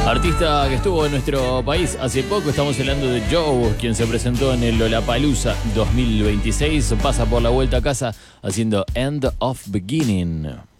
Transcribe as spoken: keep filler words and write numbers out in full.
Artista que estuvo en nuestro país hace poco, estamos hablando de Joe, quien se presentó en el Lollapalooza dos mil veintiséis, pasa por la vuelta a casa haciendo End of Beginning.